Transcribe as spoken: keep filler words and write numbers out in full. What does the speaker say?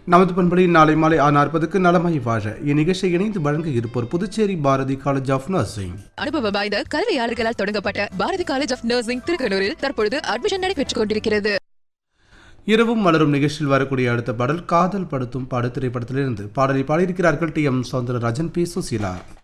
நமது பண்பலை நாளை மாலை ஆறு நாற்பதுக்கு நலமாய் வாழ இந்நிகழ்ச்சியை இணைந்து வழங்க இருப்போர் Puducherry Bharathi college of nursing. அனுபவம் வாய்ந்த கல்வியாளர்களால் தொடங்கப்பட்ட பாரதி காலேஜ் ஆஃப் நர்சிங் திருக்கனூரில் தற்பொழுது அட்மிஷன் நடைபெற்றுக் கொண்டிருக்கிறது. இரவும் மலரும் நிகழ்ச்சியில் வரக்கூடிய அடுத்த பாடல் காதல் படுத்தும் பாடு திரைப்படத்திலிருந்து பாடலை பாடியிருக்கிறார்கள் D M Soundararajan, B Susheela.